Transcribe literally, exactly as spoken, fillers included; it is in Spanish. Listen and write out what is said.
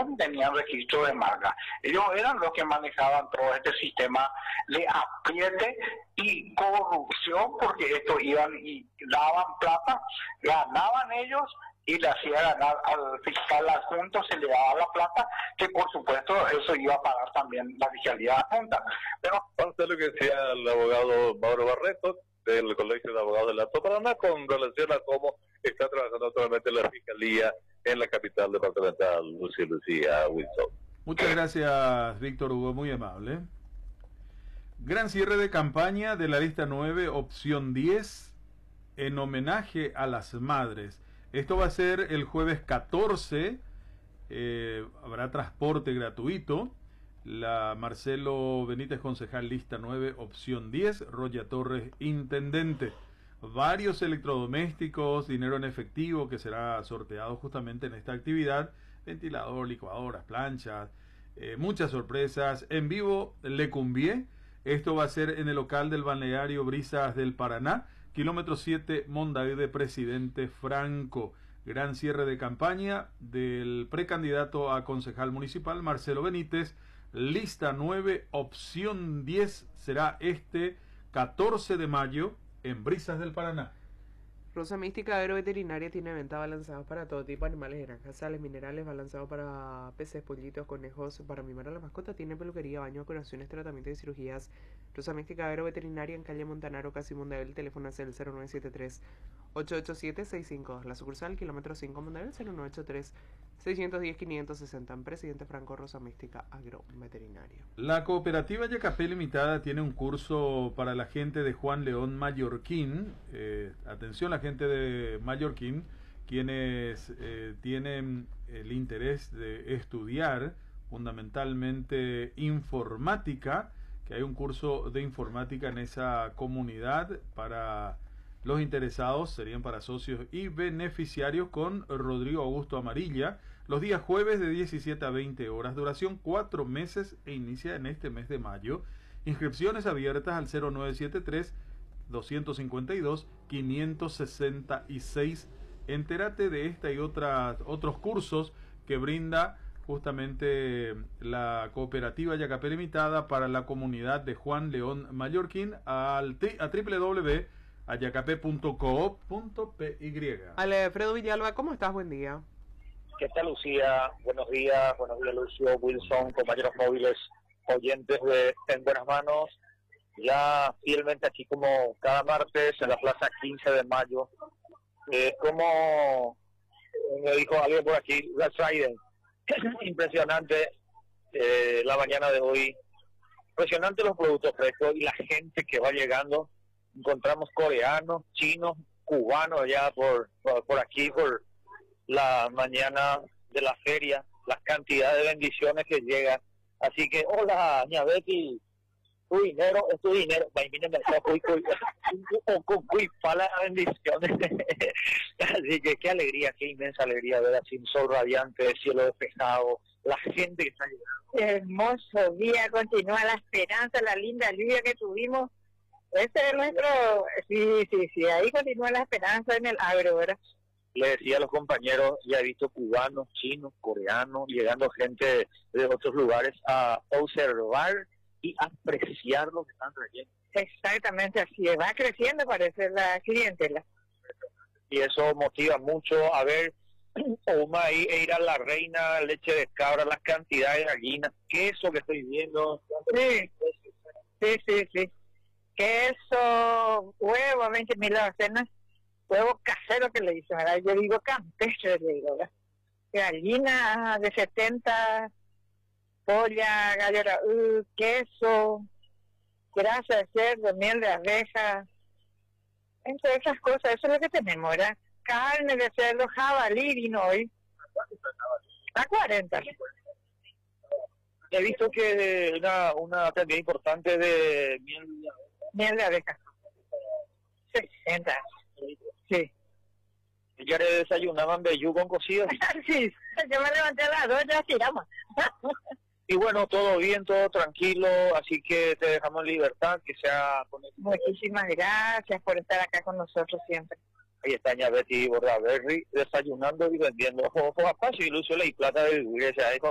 no tenían registro de marca. Ellos eran los que manejaban todo este sistema de apriete y corrupción, porque estos iban y daban plata, ganaban ellos y le hacía ganar al fiscal adjunto, se le daba la plata, que por supuesto eso iba a pagar también la fiscalía adjunta. Pero parte de lo que decía el abogado Mauro Barreto del Colegio de Abogados del Alto Paraná con relación a cómo está trabajando actualmente la fiscalía en la capital departamental, Lucía Lucía Wilson. Muchas gracias, Víctor Hugo, muy amable. Gran cierre de campaña de la lista nueve, opción diez, en homenaje a las madres. Esto va a ser el jueves catorce, eh, habrá transporte gratuito. La Marcelo Benítez, concejal, lista nueve, opción diez, Roya Torres, intendente. Varios electrodomésticos, dinero en efectivo que será sorteado justamente en esta actividad, ventilador, licuadoras, planchas, eh, muchas sorpresas. En vivo, Le Cumbié. Esto va a ser en el local del balneario Brisas del Paraná, kilómetro siete, Mondavi de Presidente Franco. Gran cierre de campaña del precandidato a concejal municipal, Marcelo Benítez. Lista nueve, opción diez, será este catorce de mayo en Brisas del Paraná. Rosa Mística Agroveterinaria tiene venta balanceados para todo tipo de animales de granja, sales, minerales, balanceados para peces, pollitos, conejos, para mimar a la mascota. Tiene peluquería, baño, curaciones, tratamientos y cirugías. Rosa Mística Agroveterinaria en calle Montanaro, casi Mondavi. El teléfono es el cero nueve siete tres, ocho ocho siete, seis cinco dos. La sucursal, kilómetro cinco, Mondavi, cero nueve ocho tres, seis uno cero, quinientos sesenta. En Presidente Franco, Rosa Mística Agroveterinaria. La cooperativa Yacapé Limitada tiene un curso para la gente de Juan León Mallorquín. Eh, atención, la gente de Mallorquín, quienes eh, tienen el interés de estudiar fundamentalmente informática, que hay un curso de informática en esa comunidad para los interesados, serían para socios y beneficiarios, con Rodrigo Augusto Amarilla, los días jueves de diecisiete a veinte horas, duración cuatro meses e inicia en este mes de mayo. Inscripciones abiertas al cero nueve siete tres, dos cinco dos, cinco seis seis. Entérate de esta y otras otros cursos que brinda justamente la cooperativa Yacapé Limitada para la comunidad de Juan León Mallorquín al a doble u doble u doble u punto ayacapé punto coop punto p y. Alfredo Villalba, ¿cómo estás? Buen día. ¿Qué tal, Lucía? Buenos días, buenos días, Lucio, Wilson, compañeros móviles, oyentes de En Buenas Manos. Ya fielmente aquí como cada martes en la plaza quince de mayo. Es eh, como me dijo alguien por aquí, Black Friday. Impresionante eh, la mañana de hoy. Impresionante los productos frescos y la gente que va llegando. Encontramos coreanos, chinos, cubanos ya por, por, por aquí, por la mañana de la feria. Las cantidades de bendiciones que llegan. Así que, hola, ña Betty. Tu dinero es tu dinero, para las bendiciones. Así que qué alegría, qué inmensa alegría ver así un sol radiante, cielo despejado, la gente que está llegando. Hermoso día, continúa la esperanza, la linda lluvia que tuvimos. Este es nuestro, sí, sí, sí, ahí continúa la esperanza en el agro, ¿verdad? Le decía a los compañeros, ya he visto cubanos, chinos, coreanos, llegando gente de otros lugares a observar y apreciar lo que están trayendo. Exactamente así, va creciendo, parece, la clientela. Y eso motiva mucho a ver Oma ahí, e ir a la reina, leche de cabra, las cantidades de gallinas, queso que estoy viendo. Sí, sí, sí, sí. Queso, huevo, veinte mil cenas, huevo casero que le dicen, ¿verdad? Yo digo campestre, le digo, ¿verdad? Gallina de setenta, polla, gallo, uh, queso, grasa de cerdo, miel de abeja, entre esas cosas, eso es lo que tenemos, ¿verdad? Carne de cerdo, jabalí vino hoy. A cuarenta. He visto que una, una también importante de miel de abeja. Miel de abeja. sesenta. Sí. ¿Ya le desayunaban vellú con cocido? Sí, yo me levanté a las dos y ya tiramos. Y bueno, todo bien, todo tranquilo, así que te dejamos en libertad, que sea con el... Muchísimas gracias por estar acá con nosotros siempre. Ahí está ña Betty Bordaberry desayunando y vendiendo ojos a paso y Lucio Ley Plata de iglesia.